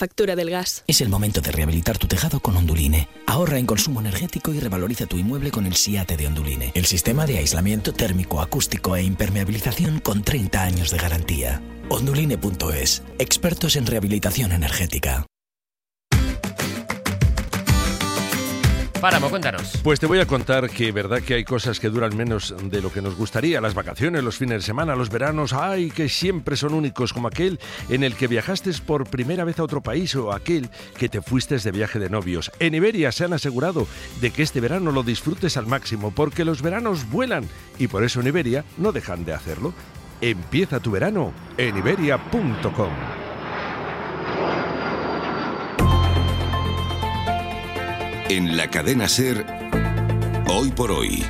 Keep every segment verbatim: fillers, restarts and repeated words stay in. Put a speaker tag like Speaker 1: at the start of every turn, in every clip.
Speaker 1: factura del gas.
Speaker 2: Es el momento de rehabilitar tu tejado con Onduline. Ahorra en consumo energético y revaloriza tu inmueble con el SIATE de Onduline. El sistema de aislamiento térmico, acústico e impermeabilización con treinta años de garantía. Onduline punto es. Expertos en rehabilitación energética.
Speaker 3: Páramo, cuéntanos.
Speaker 4: Pues te voy a contar que verdad que hay cosas que duran menos de lo que nos gustaría. Las vacaciones, los fines de semana, los veranos, ay, que siempre son únicos, como aquel en el que viajaste por primera vez a otro país o aquel que te fuiste de viaje de novios. En Iberia se han asegurado de que este verano lo disfrutes al máximo, porque los veranos vuelan y por eso en Iberia no dejan de hacerlo. Empieza tu verano en iberia punto com.
Speaker 5: En la cadena SER, Hoy por Hoy,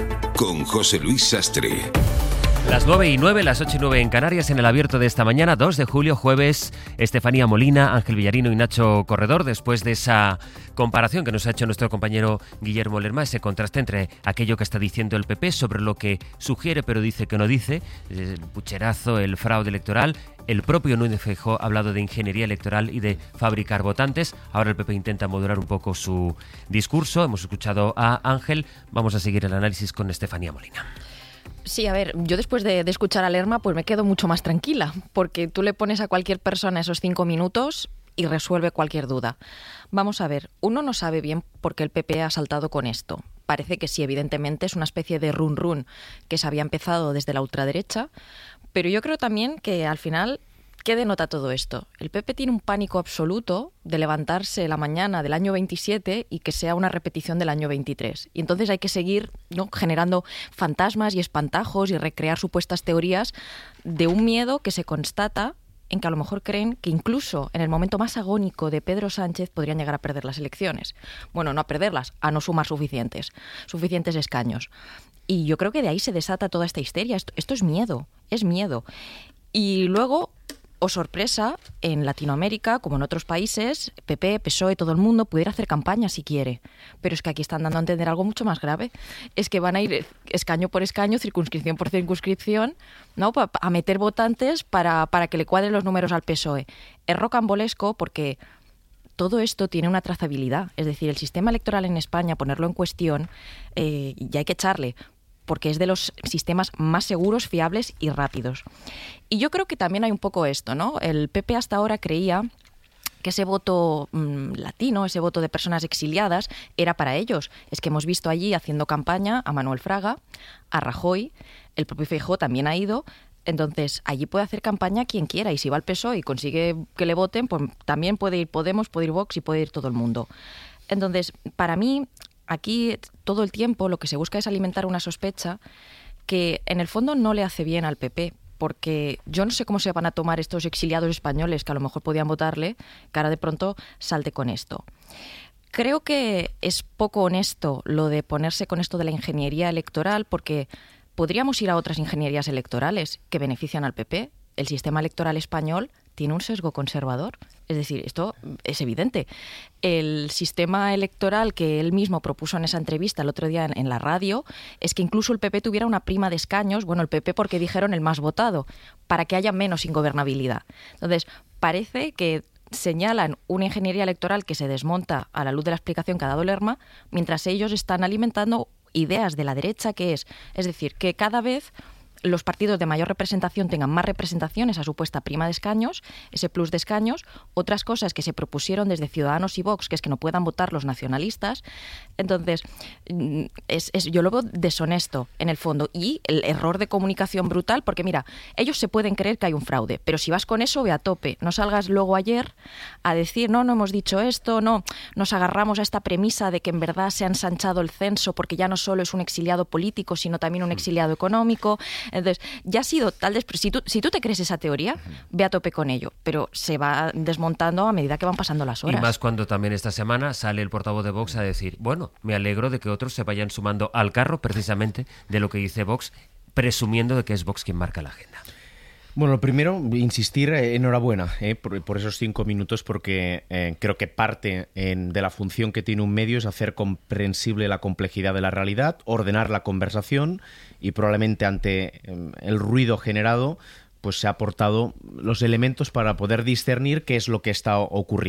Speaker 5: con José Luis Sastre.
Speaker 3: Las nueve y nueve, las ocho y nueve en Canarias, en el abierto de esta mañana, dos de julio, jueves. Estefanía Molina, Ángel Villarino y Nacho Corredor, después de esa comparación que nos ha hecho nuestro compañero Guillermo Lerma, ese contraste entre aquello que está diciendo el P P sobre lo que sugiere pero dice que no dice, el pucherazo, el fraude electoral. El propio Núñez Feijóo ha hablado de ingeniería electoral y de fabricar votantes. Ahora el P P intenta moderar un poco su discurso. Hemos escuchado a Ángel. Vamos a seguir el análisis con Estefanía Molina.
Speaker 6: Sí, a ver, yo después de, de escuchar a Lerma pues me quedo mucho más tranquila, porque tú le pones a cualquier persona esos cinco minutos y resuelve cualquier duda. Vamos a ver, uno no sabe bien por qué el P P ha saltado con esto. Parece que sí, evidentemente es una especie de run run que se había empezado desde la ultraderecha, pero yo creo también que al final, ¿qué denota todo esto? El P P tiene un pánico absoluto de levantarse la mañana del año veintisiete y que sea una repetición del año veintitrés. Y entonces hay que seguir, ¿no?, generando fantasmas y espantajos y recrear supuestas teorías de un miedo que se constata en que a lo mejor creen que incluso en el momento más agónico de Pedro Sánchez podrían llegar a perder las elecciones. Bueno, no a perderlas, a no sumar suficientes, suficientes escaños. Y yo creo que de ahí se desata toda esta histeria. Esto, esto es miedo, es miedo. Y luego, o sorpresa, en Latinoamérica, como en otros países, P P, P S O E, todo el mundo pudiera hacer campaña si quiere. Pero es que aquí están dando a entender algo mucho más grave. Es que van a ir escaño por escaño, circunscripción por circunscripción, ¿no?, a meter votantes para, para que le cuadren los números al P S O E. Es rocambolesco porque todo esto tiene una trazabilidad. Es decir, el sistema electoral en España, ponerlo en cuestión, eh, ya hay que echarle, porque es de los sistemas más seguros, fiables y rápidos. Y yo creo que también hay un poco esto, ¿no? El P P hasta ahora creía que ese voto mmm, latino, ese voto de personas exiliadas, era para ellos. Es que hemos visto allí haciendo campaña a Manuel Fraga, a Rajoy, el propio Feijóo también ha ido. Entonces, allí puede hacer campaña quien quiera, y si va al P S O E y consigue que le voten, pues también puede ir Podemos, puede ir Vox y puede ir todo el mundo. Entonces, para mí, aquí todo el tiempo lo que se busca es alimentar una sospecha que en el fondo no le hace bien al P P, porque yo no sé cómo se van a tomar estos exiliados españoles que a lo mejor podían votarle, que ahora de pronto salte con esto. Creo que es poco honesto lo de ponerse con esto de la ingeniería electoral, porque podríamos ir a otras ingenierías electorales que benefician al P P. El sistema electoral español tiene un sesgo conservador. Es decir, esto es evidente. El sistema electoral que él mismo propuso en esa entrevista el otro día en, en la radio es que incluso el P P tuviera una prima de escaños, bueno, el P P porque dijeron el más votado, para que haya menos ingobernabilidad. Entonces, parece que señalan una ingeniería electoral que se desmonta a la luz de la explicación que ha dado Lerma, mientras ellos están alimentando ideas de la derecha, que es, es decir, que cada vez los partidos de mayor representación tengan más representación, esa supuesta prima de escaños, ese plus de escaños, otras cosas que se propusieron desde Ciudadanos y Vox, que es que no puedan votar los nacionalistas. Entonces, es, es, yo lo veo deshonesto en el fondo, y el error de comunicación brutal, porque mira, ellos se pueden creer que hay un fraude, pero si vas con eso, ve a tope. No salgas luego ayer a decir, no, no hemos dicho esto, no, nos agarramos a esta premisa de que en verdad se ha ensanchado el censo porque ya no solo es un exiliado político, sino también un exiliado económico. Entonces, ya ha sido tal despropósito. Si tú, si tú te crees esa teoría, ve a tope con ello, pero se va desmontando a medida que van pasando las horas.
Speaker 3: Y más cuando también esta semana sale el portavoz de Vox a decir, bueno, me alegro de que otros se vayan sumando al carro precisamente de lo que dice Vox, presumiendo de que es Vox quien marca la agenda.
Speaker 7: Bueno, lo primero, insistir, eh, enhorabuena eh, por, por esos cinco minutos, porque eh, creo que parte eh, de la función que tiene un medio es hacer comprensible la complejidad de la realidad, ordenar la conversación y probablemente ante eh, el ruido generado, pues se ha aportado los elementos para poder discernir qué es lo que está ocurriendo.